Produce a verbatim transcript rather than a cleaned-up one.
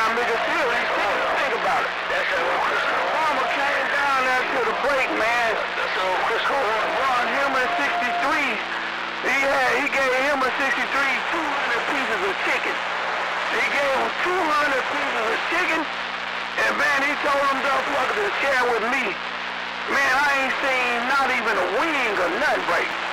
down, nigga. Still, he still think about it. That's that old Crisco. Farmer came down there to the break, man. That's that old Crisco. Ron Hillman sixty-three. He had, he gave him a sixty-three two hundred pieces of chicken. He gave him two hundred pieces of chicken, and man, he told him don't fuck to share with me. Man, I ain't seen not even a wing or nothing break.